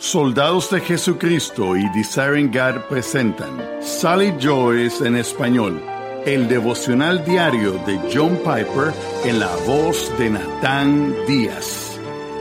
Soldados de Jesucristo y Desiring God presentan Sally Joyce en español, el devocional diario de John Piper en la voz de Natán Díaz.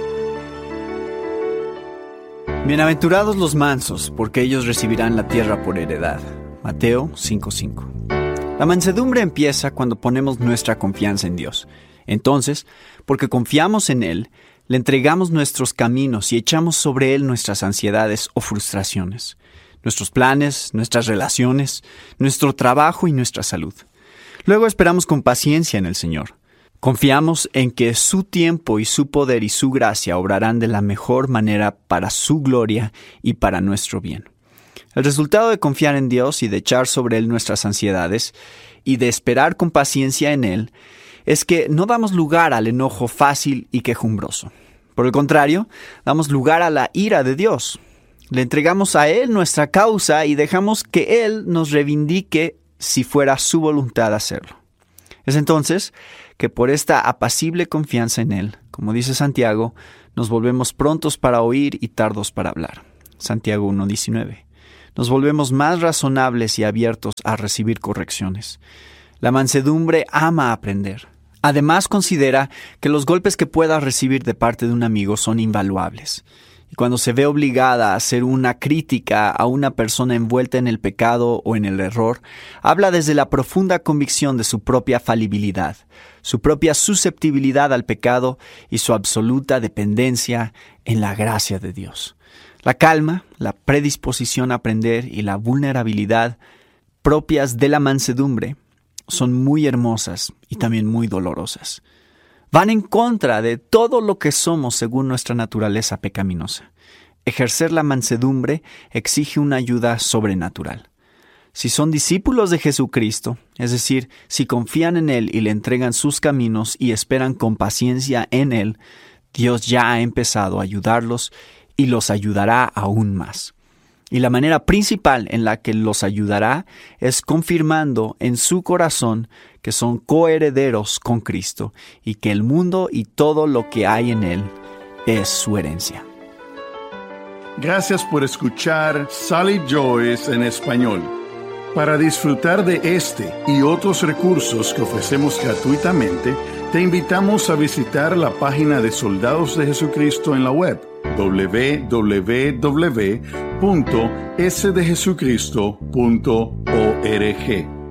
Bienaventurados los mansos, porque ellos recibirán la tierra por heredad. Mateo 5:5. La mansedumbre empieza cuando ponemos nuestra confianza en Dios. Entonces, porque confiamos en Él, le entregamos nuestros caminos y echamos sobre Él nuestras ansiedades o frustraciones, nuestros planes, nuestras relaciones, nuestro trabajo y nuestra salud. Luego esperamos con paciencia en el Señor. Confiamos en que su tiempo y su poder y su gracia obrarán de la mejor manera para su gloria y para nuestro bien. El resultado de confiar en Dios y de echar sobre Él nuestras ansiedades y de esperar con paciencia en Él es que no damos lugar al enojo fácil y quejumbroso. Por el contrario, damos lugar a la ira de Dios. Le entregamos a Él nuestra causa y dejamos que Él nos reivindique si fuera su voluntad hacerlo. Es entonces que por esta apacible confianza en Él, como dice Santiago, nos volvemos prontos para oír y tardos para hablar. Santiago 1:19. Nos volvemos más razonables y abiertos a recibir correcciones. La mansedumbre ama aprender. Además, considera que los golpes que pueda recibir de parte de un amigo son invaluables. Y cuando se ve obligada a hacer una crítica a una persona envuelta en el pecado o en el error, habla desde la profunda convicción de su propia falibilidad, su propia susceptibilidad al pecado y su absoluta dependencia en la gracia de Dios. La calma, la predisposición a aprender y la vulnerabilidad propias de la mansedumbre son muy hermosas y también muy dolorosas. Van en contra de todo lo que somos según nuestra naturaleza pecaminosa. Ejercer la mansedumbre exige una ayuda sobrenatural. Si son discípulos de Jesucristo, es decir, si confían en Él y le entregan sus caminos y esperan con paciencia en Él, Dios ya ha empezado a ayudarlos y los ayudará aún más. Y la manera principal en la que los ayudará es confirmando en su corazón que son coherederos con Cristo y que el mundo y todo lo que hay en él es su herencia. Gracias por escuchar Sally Joyce en español. Para disfrutar de este y otros recursos que ofrecemos gratuitamente, te invitamos a visitar la página de Soldados de Jesucristo en la web www.sdejesucristo.org.